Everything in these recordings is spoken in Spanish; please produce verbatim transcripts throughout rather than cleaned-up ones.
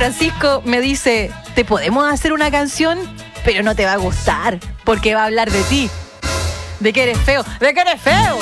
Francisco me dice, te podemos hacer una canción, pero no te va a gustar, porque va a hablar de ti. De que eres feo. De que eres feo.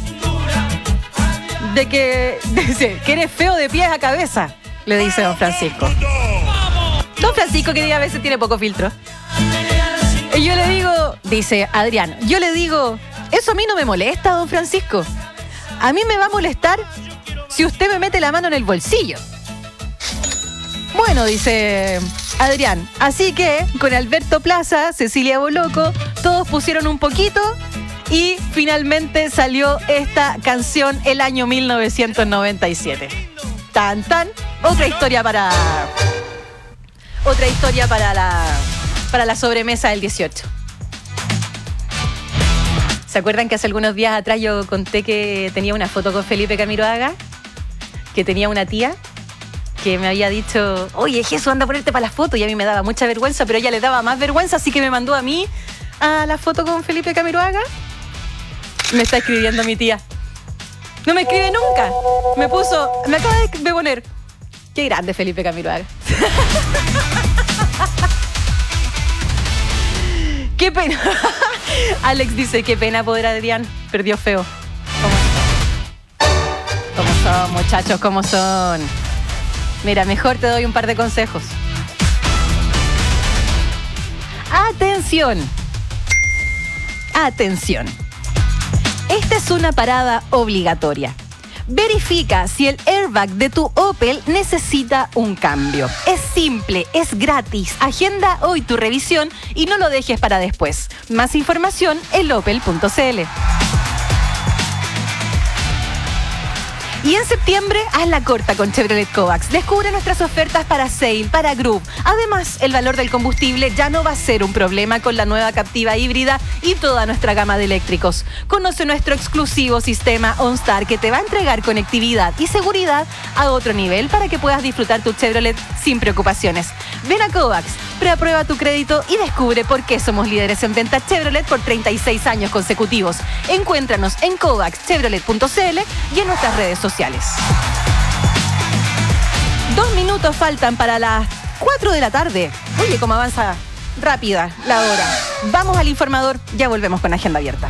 De que, dice, que eres feo de pies a cabeza, le dice don Francisco. Don Francisco, que a veces tiene poco filtro. Y yo le digo, dice Adrián, yo le digo, eso a mí no me molesta, don Francisco. A mí me va a molestar si usted me mete la mano en el bolsillo. Bueno, dice Adrián, así que con Alberto Plaza, Cecilia Boloco, todos pusieron un poquito y finalmente salió esta canción el año mil novecientos noventa y siete. Tan, tan, otra historia para... Otra historia para la, para la sobremesa del dieciocho. ¿Se acuerdan que hace algunos días atrás yo conté que tenía una foto con Felipe Camiroaga? Que tenía una tía que me había dicho, oye, Jesús, anda a ponerte para la foto. Y a mí me daba mucha vergüenza, pero a ella le daba más vergüenza, así que me mandó a mí a la foto con Felipe Camiroaga. Me está escribiendo mi tía. No me escribe nunca. Me puso, me acaba de poner, qué grande Felipe Camiroaga. Qué pena. Alex dice, qué pena poder Adrián. Perdió feo. ¿Cómo? ¿Cómo son, muchachos? ¿Cómo son? Mira, mejor te doy un par de consejos. Atención. Atención. Esta es una parada obligatoria. Verifica si el airbag de tu Opel necesita un cambio. Es simple, es gratis. Agenda hoy tu revisión y no lo dejes para después. Más información en opel punto c l. Y en septiembre, haz la corta con Chevrolet Kovacs. Descubre nuestras ofertas para Sail, para Group. Además, el valor del combustible ya no va a ser un problema con la nueva Captiva híbrida y toda nuestra gama de eléctricos. Conoce nuestro exclusivo sistema OnStar que te va a entregar conectividad y seguridad a otro nivel para que puedas disfrutar tu Chevrolet sin preocupaciones. Ven a Kovacs, preaprueba tu crédito y descubre por qué somos líderes en venta Chevrolet por treinta y seis años consecutivos. Encuéntranos en kovacs chevrolet punto c l y en nuestras redes sociales. Dos minutos faltan para las cuatro de la tarde. Oye, cómo avanza rápida la hora. Vamos al informador, ya volvemos con Agenda Abierta.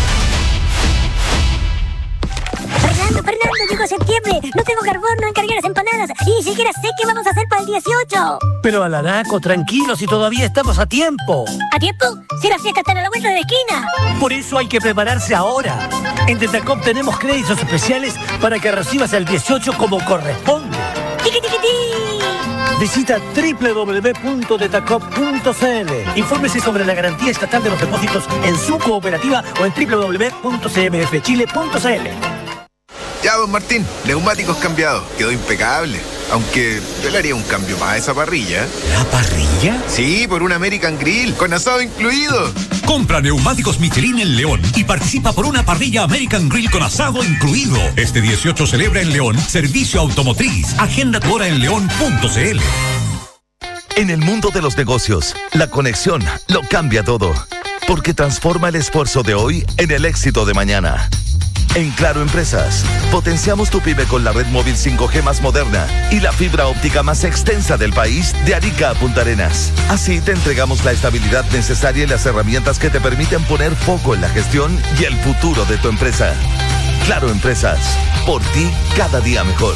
Fernando, Fernando, llegó septiembre. No tengo carbón, no encargué las empanadas. Y ni siquiera sé qué vamos a hacer para el dieciocho. Pero Alanaco, tranquilo, si todavía estamos a tiempo. ¿A tiempo? Si las fiestas están a la vuelta de la esquina. Por eso hay que prepararse ahora. En Tetacop tenemos créditos especiales para que recibas el dieciocho como corresponde. ¡Tiqui, tiqui, ti! Visita doble u doble u doble u punto tetacop punto c l. Infórmese sobre la garantía estatal de los depósitos en su cooperativa o en doble u doble u doble u punto c m f chile punto c l. Ya, don Martín, neumáticos cambiados. Quedó impecable. Aunque yo le haría un cambio más a esa parrilla. ¿La parrilla? Sí, por un American Grill, con asado incluido. Compra neumáticos Michelin en León y participa por una parrilla American Grill con asado incluido. Este dieciocho celebra en León Servicio Automotriz. Agenda tu hora en león punto c l. En el mundo de los negocios, la conexión lo cambia todo. Porque transforma el esfuerzo de hoy en el éxito de mañana. En Claro Empresas, potenciamos tu pyme con la red móvil cinco G más moderna y la fibra óptica más extensa del país de Arica a Punta Arenas. Así te entregamos la estabilidad necesaria y las herramientas que te permiten poner foco en la gestión y el futuro de tu empresa. Claro Empresas, por ti cada día mejor.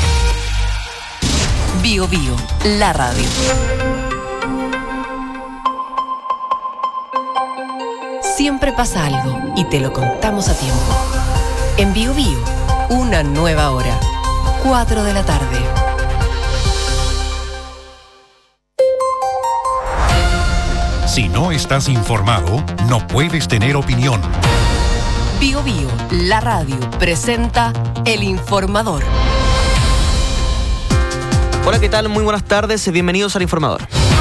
Bio Bio, la radio. Siempre pasa algo y te lo contamos a tiempo. En Bio Bio, una nueva hora. cuatro de la tarde. Si no estás informado, no puedes tener opinión. Bio Bio, la radio, presenta El Informador. Hola, ¿qué tal? Muy buenas tardes. Bienvenidos al Informador.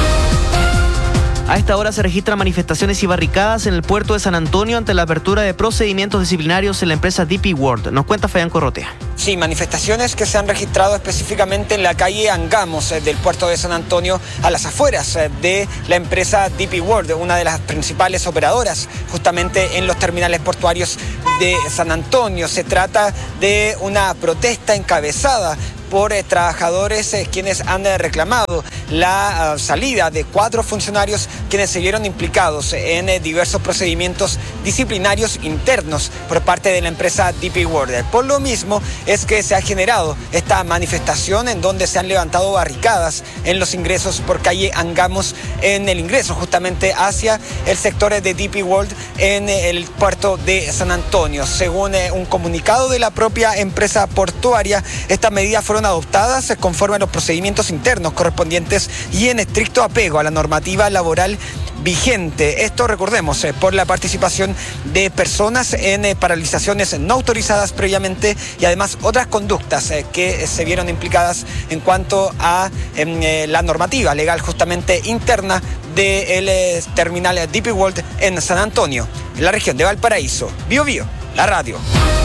A esta hora se registran manifestaciones y barricadas en el puerto de San Antonio ante la apertura de procedimientos disciplinarios en la empresa D P World. Nos cuenta Fabián Corrotea. Sí, manifestaciones que se han registrado específicamente en la calle Angamos eh, del puerto de San Antonio, a las afueras eh, de la empresa D P World, una de las principales operadoras justamente en los terminales portuarios de San Antonio. Se trata de una protesta encabezada por eh, trabajadores eh, quienes han eh, reclamado la uh, salida de cuatro funcionarios quienes se vieron implicados en eh, diversos procedimientos disciplinarios internos por parte de la empresa D P World. Por lo mismo es que se ha generado esta manifestación en donde se han levantado barricadas en los ingresos por calle Angamos, en el ingreso justamente hacia el sector de D P World en el puerto de San Antonio. Según eh, un comunicado de la propia empresa portuaria, estas medidas fueron adoptadas eh, conforme a los procedimientos internos correspondientes y en estricto apego a la normativa laboral vigente. Esto, recordemos, eh, por la participación de personas en eh, paralizaciones no autorizadas previamente y además otras conductas eh, que eh, se vieron implicadas en cuanto a eh, la normativa legal justamente interna del eh, terminal D P World en San Antonio, en la región de Valparaíso. Bio Bio, la radio.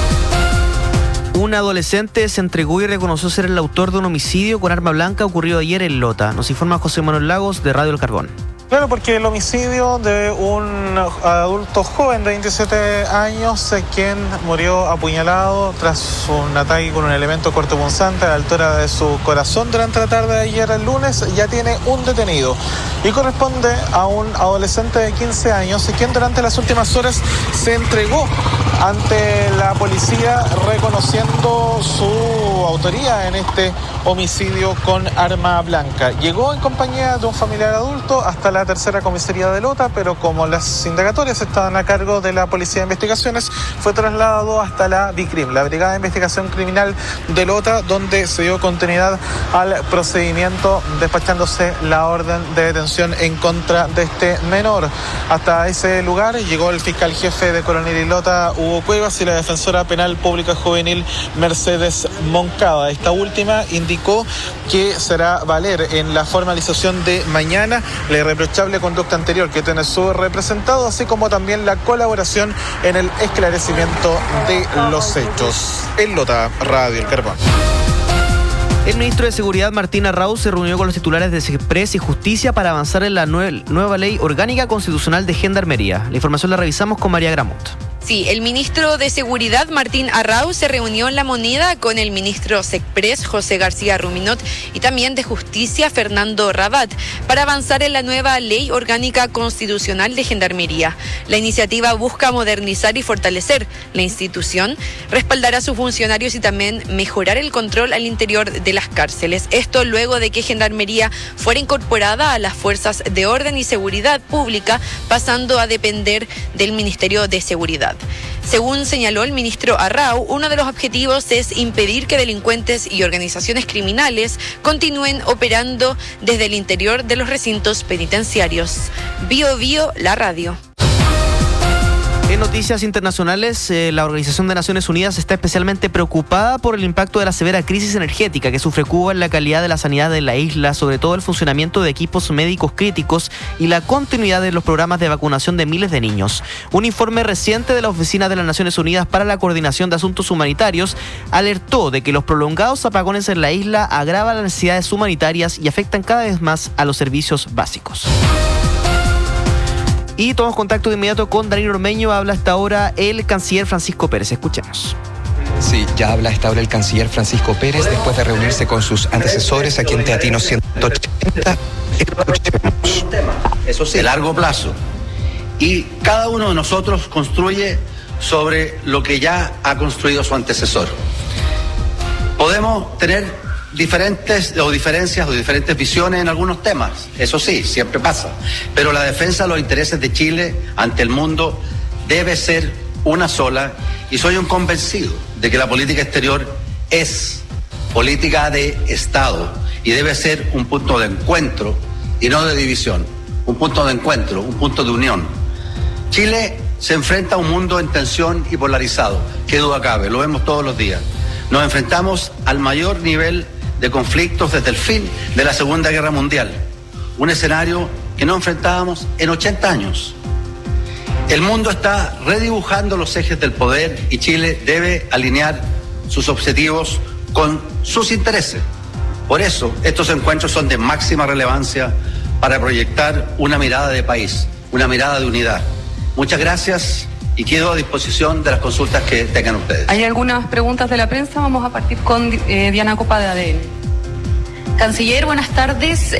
Un adolescente se entregó y reconoció ser el autor de un homicidio con arma blanca ocurrido ayer en Lota. Nos informa José Manuel Lagos de Radio El Carbón. Claro, porque el homicidio de un adulto joven de veintisiete años, quien murió apuñalado tras un ataque con un elemento cortopunzante a la altura de su corazón durante la tarde de ayer el lunes, ya tiene un detenido y corresponde a un adolescente de quince años, quien durante las últimas horas se entregó ante la policía reconociendo su autoría en este homicidio con arma blanca. Llegó en compañía de un familiar adulto hasta la tercera comisaría de Lota, pero como las indagatorias estaban a cargo de la Policía de Investigaciones, fue trasladado hasta la BICRIM, la Brigada de Investigación Criminal de Lota, donde se dio continuidad al procedimiento, despachándose la orden de detención en contra de este menor. Hasta ese lugar llegó el fiscal jefe de Coronel y Lota, Hugo Cuevas, y la defensora penal pública juvenil Mercedes Moncada. Esta última indicó que será valer en la formalización de mañana la irreprochable conducta anterior que tiene su representado, así como también la colaboración en el esclarecimiento de los hechos. En Lota, Radio El Carbón. El ministro de Seguridad, Martín Arrau, se reunió con los titulares de Express y Justicia para avanzar en la nue- nueva ley orgánica constitucional de Gendarmería. La información la revisamos con María Gramont. Sí, el ministro de Seguridad, Martín Arrau, se reunió en La Moneda con el ministro Sexpress, José García Ruminot, y también de Justicia, Fernando Rabat, para avanzar en la nueva Ley Orgánica Constitucional de Gendarmería. La iniciativa busca modernizar y fortalecer la institución, respaldar a sus funcionarios y también mejorar el control al interior de las cárceles. Esto luego de que Gendarmería fuera incorporada a las Fuerzas de Orden y Seguridad Pública, pasando a depender del Ministerio de Seguridad. Según señaló el ministro Arrau, uno de los objetivos es impedir que delincuentes y organizaciones criminales continúen operando desde el interior de los recintos penitenciarios. Bio Bio, la radio. En noticias internacionales, eh, la Organización de Naciones Unidas está especialmente preocupada por el impacto de la severa crisis energética que sufre Cuba en la calidad de la sanidad de la isla, sobre todo el funcionamiento de equipos médicos críticos y la continuidad de los programas de vacunación de miles de niños. Un informe reciente de la Oficina de las Naciones Unidas para la Coordinación de Asuntos Humanitarios alertó de que los prolongados apagones en la isla agravan las necesidades humanitarias y afectan cada vez más a los servicios básicos. Y tomamos contacto de inmediato con Daniel Ormeño. Habla hasta ahora el canciller Francisco Pérez. Escuchemos. Sí, ya habla hasta ahora el canciller Francisco Pérez después de reunirse con sus antecesores aquí en Teatino ciento ochenta. Eso sí, de largo plazo. Y cada uno de nosotros construye sobre lo que ya ha construido su antecesor. Podemos tener diferentes o diferencias o diferentes visiones en algunos temas, eso sí, siempre pasa, pero la defensa de los intereses de Chile ante el mundo debe ser una sola, y soy un convencido de que la política exterior es política de Estado y debe ser un punto de encuentro y no de división, un punto de encuentro, un punto de unión. Chile se enfrenta a un mundo en tensión y polarizado, qué duda cabe, lo vemos todos los días. Nos enfrentamos al mayor nivel de conflictos desde el fin de la Segunda Guerra Mundial, un escenario que no enfrentábamos en ochenta años. El mundo está redibujando los ejes del poder y Chile debe alinear sus objetivos con sus intereses. Por eso, estos encuentros son de máxima relevancia para proyectar una mirada de país, una mirada de unidad. Muchas gracias y quedo a disposición de las consultas que tengan ustedes. Hay algunas preguntas de la prensa, vamos a partir con eh, Diana Copa de A D N. Canciller, buenas tardes.